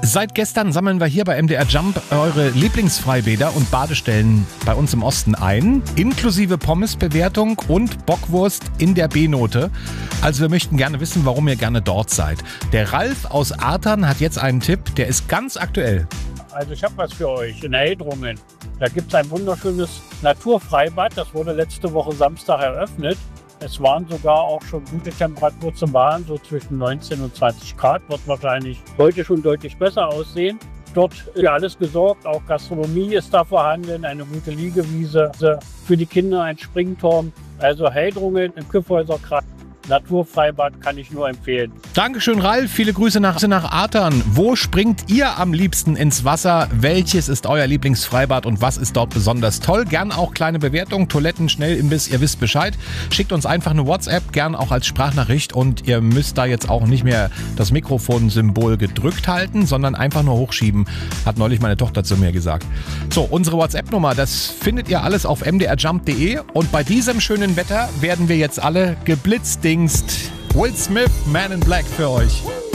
Seit gestern sammeln wir hier bei MDR Jump eure Lieblingsfreibäder und Badestellen bei uns im Osten ein, inklusive Pommesbewertung und Bockwurst in der B-Note. Also wir möchten gerne wissen, warum ihr gerne dort seid. Der Ralf aus Artern hat jetzt einen Tipp, der ist ganz aktuell. Also ich habe was für euch in Heldrungen. Da gibt es ein wunderschönes Naturfreibad, das wurde letzte Woche Samstag eröffnet. Es waren sogar auch schon gute Temperaturen zum Baden, so zwischen 19 und 20 Grad. Wird wahrscheinlich heute schon deutlich besser aussehen. Dort ist ja alles gesorgt, auch Gastronomie ist da vorhanden, eine gute Liegewiese, für die Kinder ein Springturm. Also Heldrungen im Kyffhäuserkreis. Naturfreibad kann ich nur empfehlen. Dankeschön, Ralf. Viele Grüße nach Artern. Wo springt ihr am liebsten ins Wasser? Welches ist euer Lieblingsfreibad und was ist dort besonders toll? Gern auch kleine Bewertungen, Toiletten, Schnellimbiss, ihr wisst Bescheid. Schickt uns einfach eine WhatsApp, gern auch als Sprachnachricht und ihr müsst da jetzt auch nicht mehr das Mikrofonsymbol gedrückt halten, sondern einfach nur hochschieben, hat neulich meine Tochter zu mir gesagt. So, unsere WhatsApp-Nummer, das findet ihr alles auf mdrjump.de und bei diesem schönen Wetter werden wir jetzt alle geblitzdingst. Will Smith, Man in Black für euch.